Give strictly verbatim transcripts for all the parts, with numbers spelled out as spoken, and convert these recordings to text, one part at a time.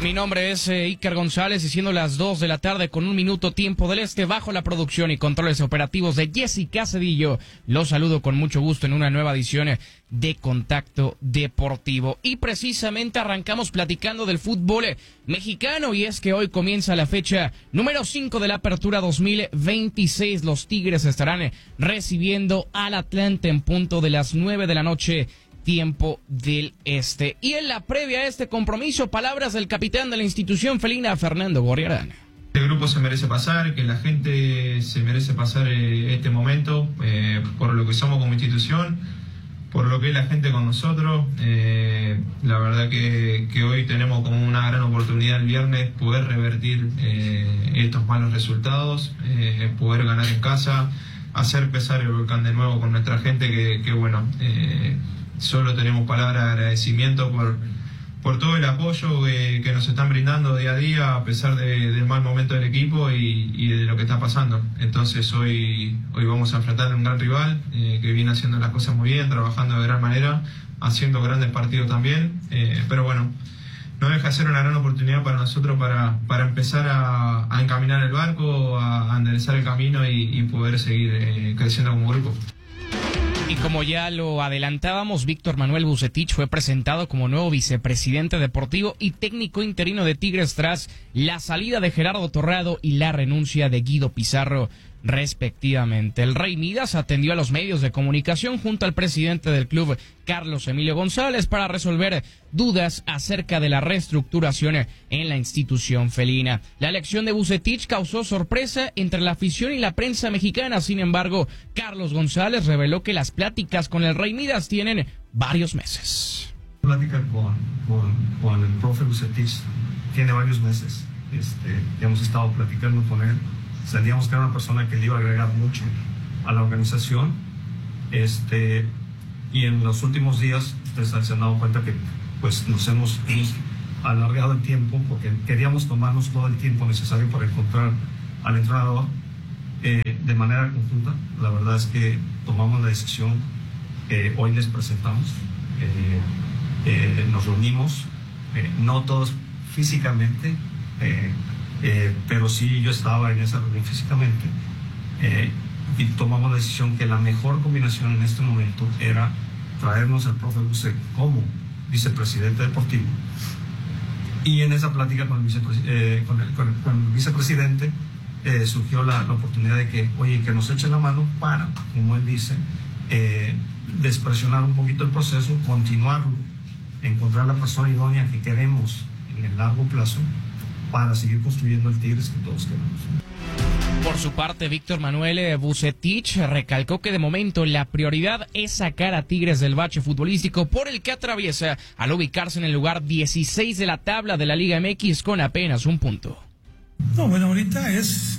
Mi nombre es eh, Iker González y siendo las dos de la tarde con un minuto tiempo del este, bajo la producción y controles operativos de Jessica Cedillo, los saludo con mucho gusto en una nueva edición de Contacto Deportivo. Y precisamente arrancamos platicando del fútbol mexicano, y es que hoy comienza la fecha número cinco de la Apertura dos mil veintiséis. Los Tigres estarán recibiendo al Atlante en punto de las nueve de la noche, tiempo del este. Y en la previa a este compromiso, palabras del capitán de la institución felina, Fernando Gorriarán. El grupo se merece pasar, que la gente se merece pasar eh, este momento, eh, por lo que somos como institución, por lo que es la gente con nosotros. Eh, la verdad que, que hoy tenemos como una gran oportunidad el viernes poder revertir eh, estos malos resultados, eh, poder ganar en casa, hacer pesar el volcán de nuevo con nuestra gente, que, que bueno, eh, solo tenemos palabras de agradecimiento por, por todo el apoyo que, que nos están brindando día a día, a pesar de, del mal momento del equipo y, y de lo que está pasando. Entonces hoy, hoy vamos a enfrentar a un gran rival eh, que viene haciendo las cosas muy bien, trabajando de gran manera, haciendo grandes partidos también. Eh, pero bueno, no deja de ser una gran oportunidad para nosotros para, para empezar a, a encaminar el barco, a, a enderezar el camino y, y poder seguir eh, creciendo como grupo. Y como ya lo adelantábamos, Víctor Manuel Vucetich fue presentado como nuevo vicepresidente deportivo y técnico interino de Tigres tras la salida de Gerardo Torrado y la renuncia de Guido Pizarro, respectivamente. El Rey Midas atendió a los medios de comunicación junto al presidente del club, Carlos Emilio González, para resolver dudas acerca de la reestructuración en la institución felina. La elección de Vucetich causó sorpresa entre la afición y la prensa mexicana. Sin embargo, Carlos González reveló que las pláticas con el Rey Midas tienen varios meses. La plática con, con, con el profe Vucetich tiene varios meses. Este, hemos estado platicando con él. Sentíamos que era una persona que le iba a agregar mucho a la organización, este, y en los últimos días ustedes se han dado cuenta que pues, nos hemos, hemos alargado el tiempo porque queríamos tomarnos todo el tiempo necesario para encontrar al entrenador eh, de manera conjunta. La verdad es que tomamos la decisión, eh, hoy les presentamos, eh, eh, nos reunimos, eh, no todos físicamente, eh, Eh, pero sí yo estaba en esa reunión físicamente eh, y tomamos la decisión que la mejor combinación en este momento era traernos al profe Buce como vicepresidente deportivo, y en esa plática con el, vicepres eh, con el, con el, con el vicepresidente eh, surgió la, la oportunidad de que, oye, que nos echen la mano para, como él dice, eh, despresionar un poquito el proceso, continuarlo, encontrar la persona idónea que queremos en el largo plazo para seguir construyendo el Tigres que todos queremos. Por su parte, Víctor Manuel Vucetich recalcó que de momento la prioridad es sacar a Tigres del bache futbolístico por el que atraviesa al ubicarse en el lugar dieciséis de la tabla de la Liga M X con apenas un punto. No, bueno, ahorita es...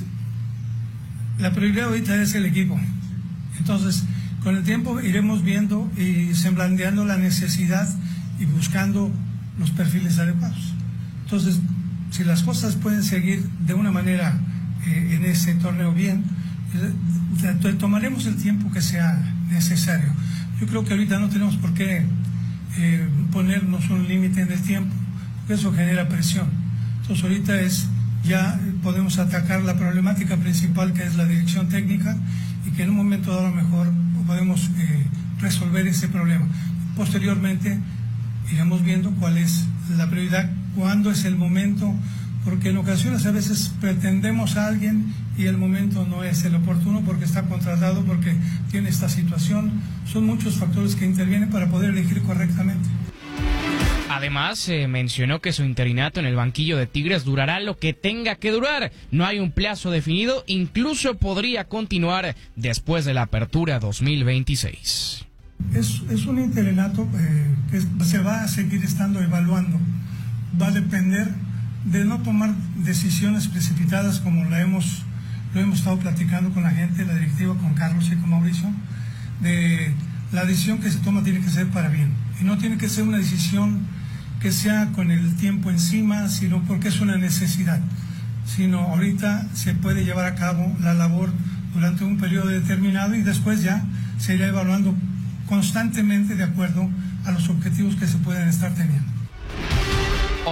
La prioridad ahorita es el equipo. Entonces, con el tiempo iremos viendo y semblanteando la necesidad y buscando los perfiles adecuados. Entonces, si las cosas pueden seguir de una manera eh, en ese torneo bien, eh, tomaremos el tiempo que sea necesario. Yo creo que ahorita no tenemos por qué eh, ponernos un límite en el tiempo, porque eso genera presión. Entonces ahorita es, ya podemos atacar la problemática principal, que es la dirección técnica, y que en un momento dado a lo mejor podemos eh, resolver ese problema. Posteriormente iremos viendo cuál es la prioridad, cuándo es el momento, porque en ocasiones a veces pretendemos a alguien y el momento no es el oportuno porque está contratado, porque tiene esta situación. Son muchos factores que intervienen para poder elegir correctamente. Además, eh, mencionó que su interinato en el banquillo de Tigres durará lo que tenga que durar. No hay un plazo definido, incluso podría continuar después de la Apertura dos mil veintiséis. Es, es un interinato eh, que se va a seguir estando evaluando. Va a depender de no tomar decisiones precipitadas como la hemos, lo hemos estado platicando con la gente, la directiva, con Carlos y con Mauricio. De la decisión que se toma tiene que ser para bien. Y no tiene que ser una decisión que sea con el tiempo encima, sino porque es una necesidad. Sino ahorita se puede llevar a cabo la labor durante un periodo determinado y después ya se irá evaluando constantemente de acuerdo a los objetivos que se pueden estar teniendo.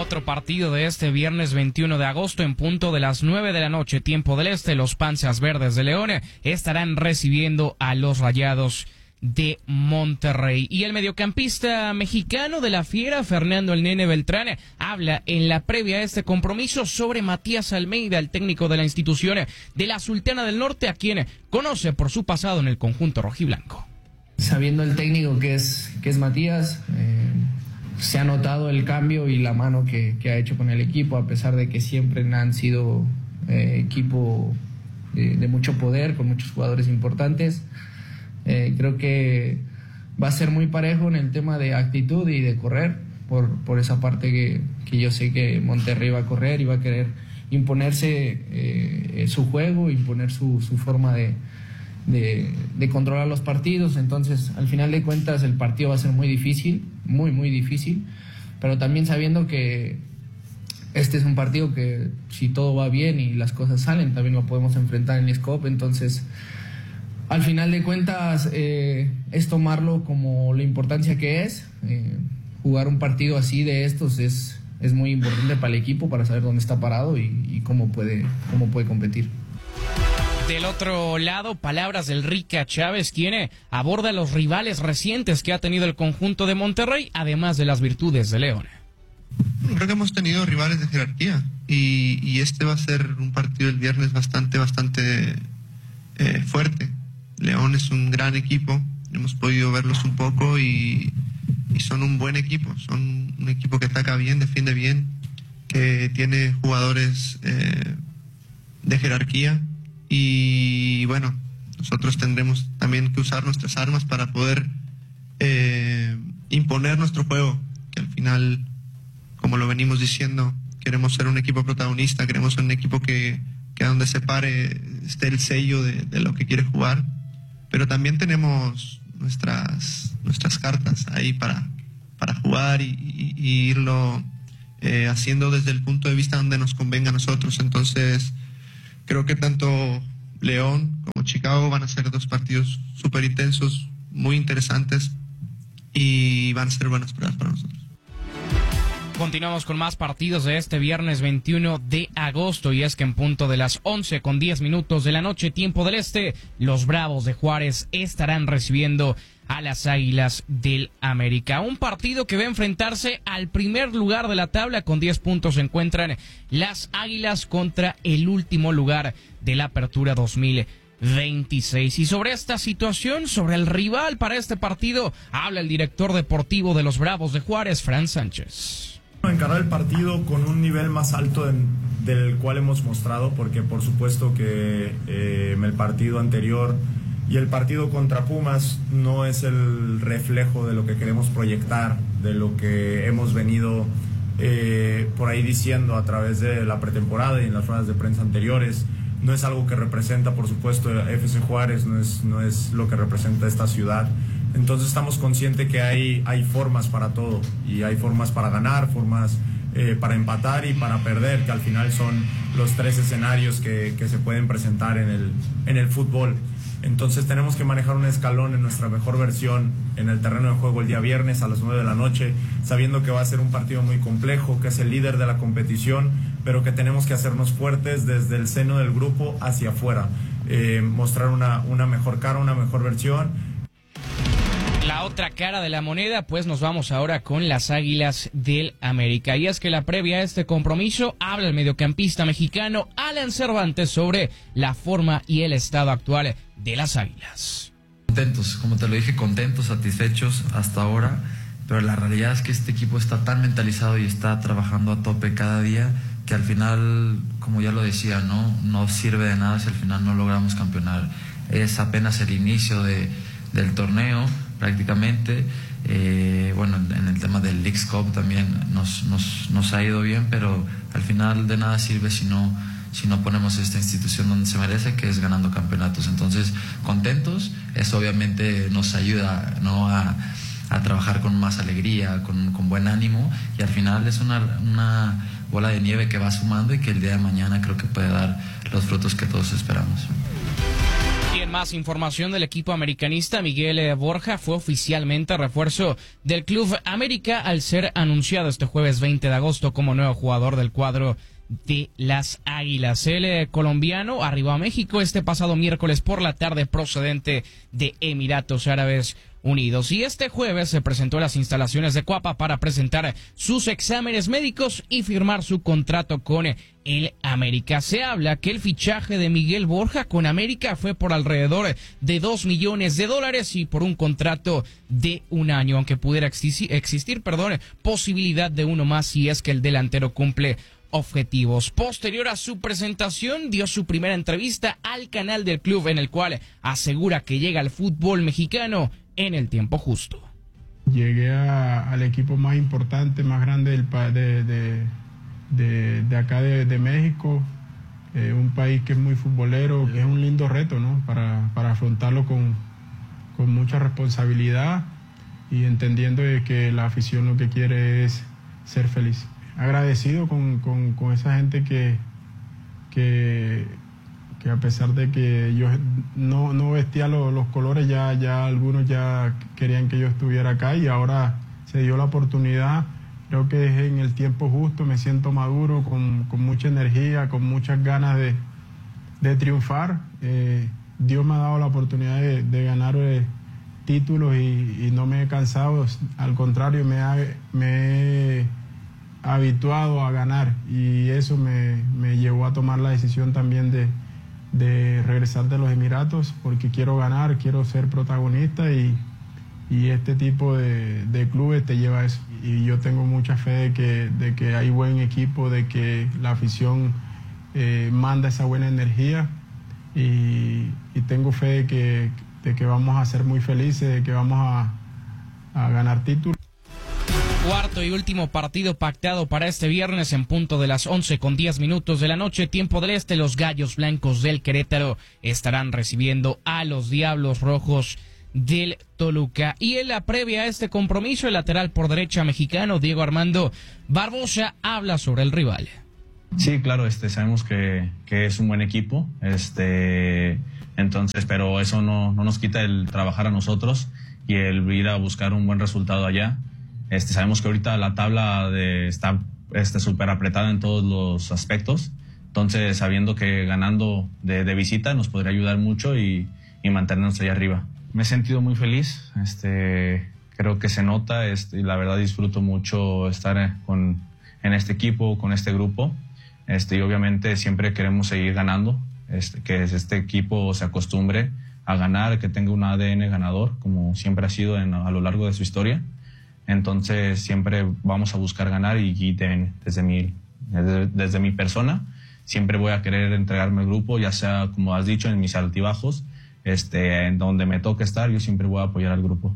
Otro partido de este viernes veintiuno de agosto en punto de las nueve de la noche, tiempo del este. Los Panzas Verdes de León estarán recibiendo a los Rayados de Monterrey. Y el mediocampista mexicano de la Fiera, Fernando el Nene Beltrán, habla en la previa a este compromiso sobre Matías Almeida, el técnico de la institución de la Sultana del Norte, a quien conoce por su pasado en el conjunto rojiblanco. Sabiendo el técnico que es, que es Matías, eh, se ha notado el cambio y la mano que, que ha hecho con el equipo, a pesar de que siempre han sido eh, equipo de, de mucho poder, con muchos jugadores importantes. Eh, creo que va a ser muy parejo en el tema de actitud y de correr, por, por esa parte que, que yo sé que Monterrey va a correr y va a querer imponerse eh, su juego, imponer su, su forma de, de, de controlar los partidos. Entonces, al final de cuentas, el partido va a ser muy difícil, muy, muy difícil, pero también sabiendo que este es un partido que, si todo va bien y las cosas salen, también lo podemos enfrentar en el Scope. Entonces, al final de cuentas, eh, es tomarlo como la importancia que es. Eh, jugar un partido así de estos es, es muy importante para el equipo, para saber dónde está parado y, y cómo puede, cómo puede competir. Del otro lado, palabras del Rica Chávez, quien aborda los rivales recientes que ha tenido el conjunto de Monterrey, además de las virtudes de León. Creo que hemos tenido rivales de jerarquía y, y este va a ser un partido el viernes bastante, bastante eh, fuerte. León es un gran equipo, hemos podido verlos un poco y, y son un buen equipo, son un equipo que ataca bien, defiende bien, que tiene jugadores eh, de jerarquía y bueno, nosotros tendremos también que usar nuestras armas para poder eh, imponer nuestro juego, que al final, como lo venimos diciendo, queremos ser un equipo protagonista, queremos ser un equipo que, que donde se pare esté el sello de, de lo que quiere jugar. Pero también tenemos nuestras, nuestras cartas ahí para, para jugar y, y, y irlo eh, haciendo desde el punto de vista donde nos convenga a nosotros. Entonces, creo que tanto León como Chicago van a ser dos partidos súper intensos, muy interesantes y van a ser buenas pruebas para nosotros. Continuamos con más partidos de este viernes veintiuno de agosto y es que en punto de las once con diez minutos de la noche, tiempo del este, los Bravos de Juárez estarán recibiendo a las Águilas del América. Un partido que va a enfrentarse al primer lugar de la tabla. Con diez puntos se encuentran las Águilas contra el último lugar de la Apertura dos mil veintiséis. Y sobre esta situación, sobre el rival para este partido, habla el director deportivo de los Bravos de Juárez, Fran Sánchez. Encarar el partido con un nivel más alto en, del cual hemos mostrado, porque por supuesto que eh, el partido anterior y el partido contra Pumas no es el reflejo de lo que queremos proyectar, de lo que hemos venido eh, por ahí diciendo a través de la pretemporada y en las ruedas de prensa anteriores. No es algo que representa, por supuesto, F C Juárez, no es, no es lo que representa esta ciudad. Entonces estamos conscientes que hay, hay formas para todo y hay formas para ganar, formas eh, para empatar y para perder, que al final son los tres escenarios que, que se pueden presentar en el, en el fútbol. Entonces tenemos que manejar un escalón en nuestra mejor versión en el terreno de juego el día viernes a las nueve de la noche, sabiendo que va a ser un partido muy complejo, que es el líder de la competición, pero que tenemos que hacernos fuertes desde el seno del grupo hacia afuera, eh, mostrar una, una mejor cara, una mejor versión. La otra cara de la moneda, pues nos vamos ahora con las Águilas del América. Y es que la previa a este compromiso habla el mediocampista mexicano Alan Cervantes sobre la forma y el estado actual de las Águilas. Contentos, como te lo dije, contentos, satisfechos hasta ahora, pero la realidad es que este equipo está tan mentalizado y está trabajando a tope cada día que al final, como ya lo decía, no, no sirve de nada si al final no logramos campeonar. Es apenas el inicio de, del torneo prácticamente. Eh, bueno, en el tema del Leagues Cup también nos, nos, nos ha ido bien, pero al final de nada sirve si no, si no ponemos esta institución donde se merece, que es ganando campeonatos. Entonces, contentos, eso obviamente nos ayuda, ¿no?, a, a trabajar con más alegría, con, con buen ánimo, y al final es una, una bola de nieve que va sumando y que el día de mañana creo que puede dar los frutos que todos esperamos. Y en más información del equipo americanista, Miguel Borja fue oficialmente refuerzo del Club América al ser anunciado este jueves veinte de agosto como nuevo jugador del cuadro de las Águilas. El eh, colombiano arribó a México este pasado miércoles por la tarde procedente de Emiratos Árabes Unidos, y este jueves se presentó a las instalaciones de Cuapa para presentar sus exámenes médicos y firmar su contrato con el América. Se habla que el fichaje de Miguel Borja con América fue por alrededor de dos millones de dólares y por un contrato de un año, aunque pudiera existir, existir perdón, posibilidad de uno más si es que el delantero cumple objetivos. Posterior a su presentación, dio su primera entrevista al canal del club, en el cual asegura que llega al fútbol mexicano en el tiempo justo. Llegué a, al equipo más importante, más grande del pa de, de, de, de acá de, de México, eh, un país que es muy futbolero, que es un lindo reto, ¿no? Para, para afrontarlo con, con mucha responsabilidad y entendiendo de que la afición lo que quiere es ser feliz. Agradecido con, con, con esa gente que, que, que a pesar de que yo no, no vestía los, los colores, ya, ya algunos ya querían que yo estuviera acá y ahora se dio la oportunidad. Creo que es en el tiempo justo, me siento maduro, con, con mucha energía, con muchas ganas de, de triunfar. Eh, Dios me ha dado la oportunidad de, de ganar eh, títulos y, y no me he cansado, al contrario, me, ha, me he habituado a ganar y eso me, me llevó a tomar la decisión también de, de regresar de los Emiratos, porque quiero ganar, quiero ser protagonista y, y este tipo de, de clubes te lleva a eso. Y yo tengo mucha fe de que, de que hay buen equipo, de que la afición eh, manda esa buena energía y, y tengo fe de que, de que vamos a ser muy felices, de que vamos a, a ganar títulos. Cuarto y último partido pactado para este viernes en punto de las once con diez minutos de la noche, tiempo del este. Los Gallos Blancos del Querétaro estarán recibiendo a los Diablos Rojos del Toluca. Y en la previa a este compromiso, el lateral por derecha mexicano Diego Armando Barbosa habla sobre el rival. Sí, claro, este, sabemos que, que es un buen equipo, este, entonces, pero eso no, no nos quita el trabajar a nosotros y el ir a buscar un buen resultado allá. Este, sabemos que ahorita la tabla de, está este, súper apretada en todos los aspectos, entonces sabiendo que ganando de, de visita nos podría ayudar mucho y, y mantenernos ahí arriba. Me he sentido muy feliz, este, creo que se nota, este, y la verdad disfruto mucho estar con, en este equipo, con este grupo, este, y obviamente siempre queremos seguir ganando, este, que este equipo se acostumbre a ganar, que tenga un A D N ganador, como siempre ha sido en, a lo largo de su historia. Entonces siempre vamos a buscar ganar y, y de, desde, mi, desde, desde mi persona siempre voy a querer entregarme al grupo, ya sea, como has dicho, en mis altibajos, este, en donde me toque estar, yo siempre voy a apoyar al grupo.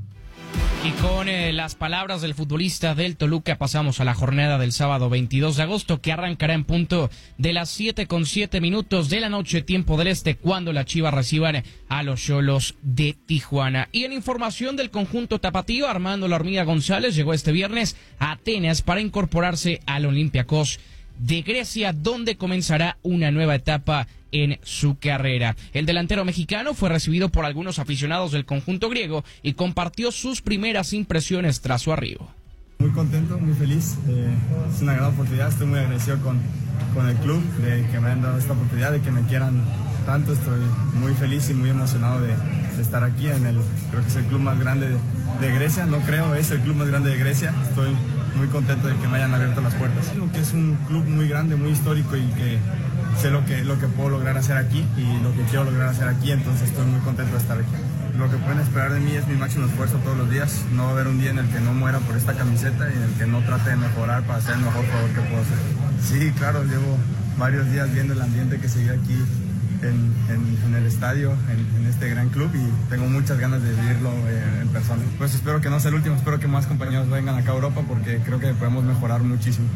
Y con eh, las palabras del futbolista del Toluca pasamos a la jornada del sábado veintidós de agosto, que arrancará en punto de las siete con siete minutos de la noche, tiempo del este, cuando las Chivas reciban a los Xolos de Tijuana. Y en información del conjunto tapatío, Armando La Hormiga González llegó este viernes a Atenas para incorporarse al Olympiacos de Grecia, donde comenzará una nueva etapa en su carrera. El delantero mexicano fue recibido por algunos aficionados del conjunto griego y compartió sus primeras impresiones tras su arribo. Muy contento, muy feliz, eh, es una gran oportunidad, estoy muy agradecido con, con el club de que me hayan dado esta oportunidad, de que me quieran tanto, estoy muy feliz y muy emocionado de, de estar aquí en el, creo que es el club más grande de, de Grecia, no creo, es el club más grande de Grecia, estoy muy contento de que me hayan abierto las puertas. Creo que es un club muy grande, muy histórico y que sé lo que, lo que puedo lograr hacer aquí y lo que quiero lograr hacer aquí, entonces estoy muy contento de estar aquí. Lo que pueden esperar de mí es mi máximo esfuerzo todos los días, no va a haber un día en el que no muera por esta camiseta y en el que no trate de mejorar para ser el mejor jugador que puedo ser. Sí, claro, llevo varios días viendo el ambiente que se vive aquí en, en, en el estadio, en, en este gran club y tengo muchas ganas de vivirlo eh, en persona. Pues espero que no sea el último, espero que más compañeros vengan acá a Europa porque creo que podemos mejorar muchísimo.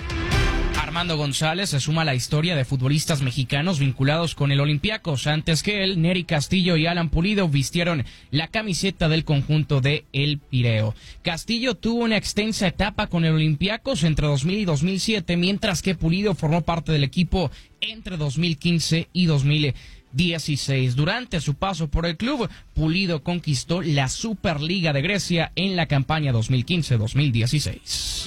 Armando González se suma a la historia de futbolistas mexicanos vinculados con el Olympiacos. Antes que él, Nery Castillo y Alan Pulido vistieron la camiseta del conjunto de El Pireo. Castillo tuvo una extensa etapa con el Olympiacos entre dos mil y dos mil siete, mientras que Pulido formó parte del equipo entre dos mil quince y dos mil dieciséis. Durante su paso por el club, Pulido conquistó la Superliga de Grecia en la campaña dos mil quince dos mil dieciséis.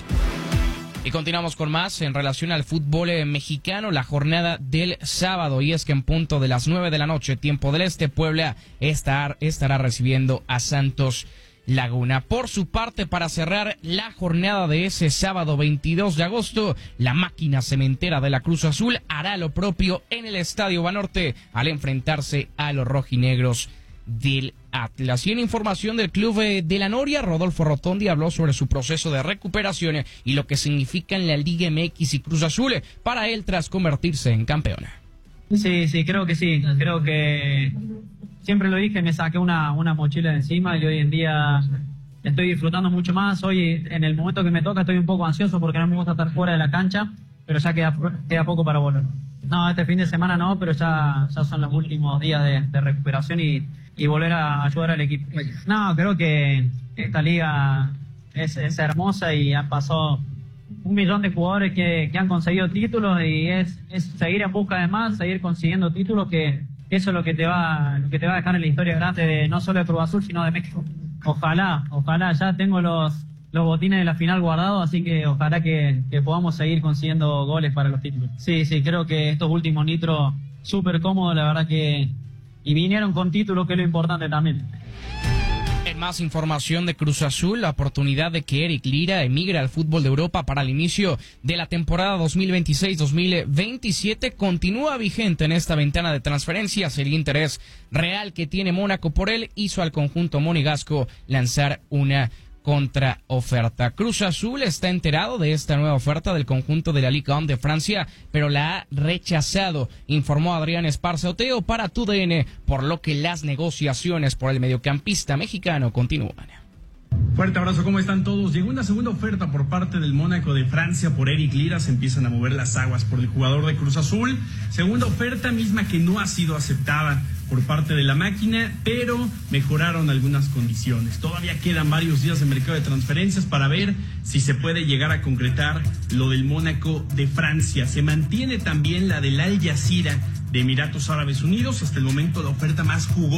Y continuamos con más en relación al fútbol mexicano, la jornada del sábado, y es que en punto de las nueve de la noche, tiempo del este, Puebla estar, estará recibiendo a Santos Laguna. Por su parte, para cerrar la jornada de ese sábado veintidós de agosto, la máquina cementera de la Cruz Azul hará lo propio en el Estadio Banorte al enfrentarse a los rojinegros del Atlas. Y en información del club de la Noria, Rodolfo Rotondi habló sobre su proceso de recuperación y lo que significa en la Liga M X y Cruz Azul para él tras convertirse en campeona. Sí, sí, creo que sí. Creo que siempre lo dije, me saqué una, una mochila de encima y hoy en día estoy disfrutando mucho más. Hoy, en el momento que me toca, estoy un poco ansioso porque no me gusta estar fuera de la cancha, pero ya queda, queda poco para volver. No, este fin de semana no, pero ya, ya son los últimos días de, de recuperación y, y volver a ayudar al equipo. No, creo que esta liga es, es hermosa y han pasado un millón de jugadores que, que han conseguido títulos y es, es seguir en busca de más, seguir consiguiendo títulos, que eso es lo que te va, lo que te va a dejar en la historia grande de no solo de Cruz Azul, sino de México. Ojalá, ojalá, ya tengo los, los botines de la final guardados, así que ojalá que, que podamos seguir consiguiendo goles para los títulos. Sí, sí, creo que estos últimos nitros súper cómodos, la verdad que, y vinieron con títulos, que es lo importante también. En más información de Cruz Azul, la oportunidad de que Eric Lira emigre al fútbol de Europa para el inicio de la temporada dos mil veintiséis dos mil veintisiete continúa vigente en esta ventana de transferencias. El interés real que tiene Mónaco por él hizo al conjunto monegasco lanzar una contraoferta. Cruz Azul está enterado de esta nueva oferta del conjunto de la Ligue uno de Francia, pero la ha rechazado, informó Adrián Esparza Oteo para T U D N, por lo que las negociaciones por el mediocampista mexicano continúan. Fuerte abrazo, ¿cómo están todos? Llegó una segunda oferta por parte del Mónaco de Francia por Eric Lira. Se empiezan a mover las aguas por el jugador de Cruz Azul. Segunda oferta, misma que no ha sido aceptada por parte de la máquina, pero mejoraron algunas condiciones. Todavía quedan varios días de mercado de transferencias para ver si se puede llegar a concretar lo del Mónaco de Francia. Se mantiene también la del Al Jazeera de Emiratos Árabes Unidos. Hasta el momento la oferta más jugosa